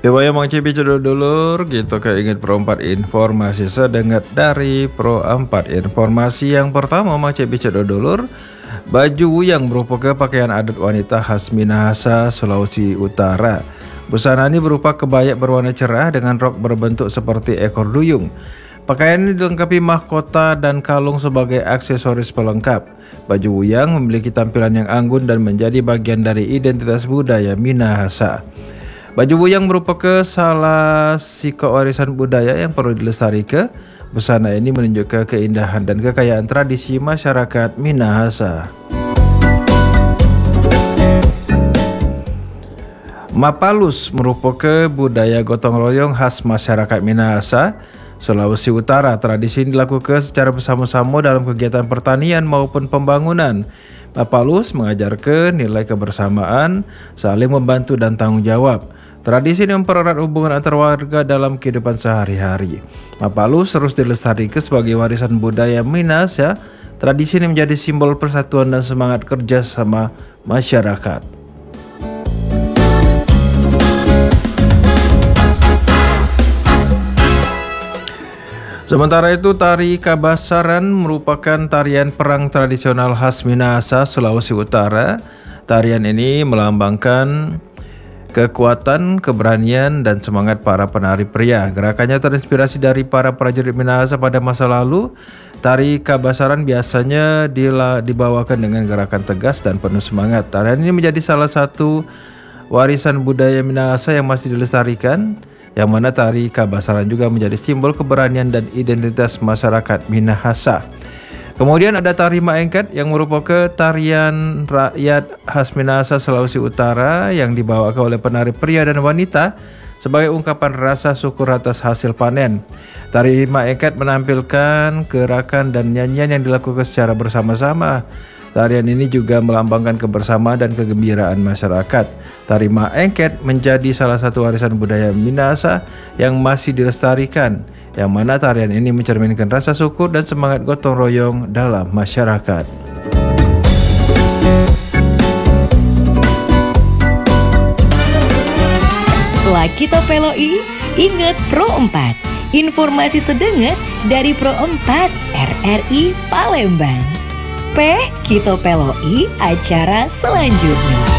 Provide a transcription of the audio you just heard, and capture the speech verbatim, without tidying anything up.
Iwaya Mang Cipi dulur gitu keinget Pro empat informasi sedengat dari Pro empat. Informasi yang pertama Mang Cipi dulur, baju yang merupakan pakaian adat wanita khas Minahasa, Sulawesi Utara. Busana ini berupa kebaya berwarna cerah dengan rok berbentuk seperti ekor duyung. Pakaian ini dilengkapi mahkota dan kalung sebagai aksesoris pelengkap. Baju wuyang memiliki tampilan yang anggun dan menjadi bagian dari identitas budaya Minahasa. Baju wuyang merupakan salah satu warisan budaya yang perlu dilestarikan. Busana ini menunjukkan keindahan dan kekayaan tradisi masyarakat Minahasa. Mapalus merupakan budaya gotong royong khas masyarakat Minahasa, Sulawesi Utara. Tradisi ini dilakukan secara bersama-sama dalam kegiatan pertanian maupun pembangunan. Mapalus mengajarkan nilai kebersamaan, saling membantu dan tanggung jawab. Tradisi ini mempererat hubungan antar warga dalam kehidupan sehari-hari. Mapalus terus dilestarikan sebagai warisan budaya Minahasa. Tradisi ini menjadi simbol persatuan dan semangat kerja sama masyarakat. Sementara itu, tari Kabasaran merupakan tarian perang tradisional khas Minahasa, Sulawesi Utara. Tarian ini melambangkan kekuatan, keberanian, dan semangat para penari pria. Gerakannya terinspirasi dari para prajurit Minahasa pada masa lalu. Tari Kabasaran biasanya dibawakan dengan gerakan tegas dan penuh semangat. Tarian ini menjadi salah satu warisan budaya Minahasa yang masih dilestarikan, yang mana tari Kabasaran juga menjadi simbol keberanian dan identitas masyarakat Minahasa. Kemudian ada tari Maengket yang merupakan tarian rakyat khas Minahasa, Sulawesi Utara yang dibawakan oleh penari pria dan wanita sebagai ungkapan rasa syukur atas hasil panen. Tari Maengket menampilkan gerakan dan nyanyian yang dilakukan secara bersama-sama. Tarian ini juga melambangkan kebersamaan dan kegembiraan masyarakat. Tari Maengket menjadi salah satu warisan budaya Minahasa yang masih dilestarikan, yang mana tarian ini mencerminkan rasa syukur dan semangat gotong royong dalam masyarakat. Lakito Peloi, ingat Pro empat. Informasi sedengat dari Pro empat R R I Palembang. P Kito Peloi acara selanjutnya.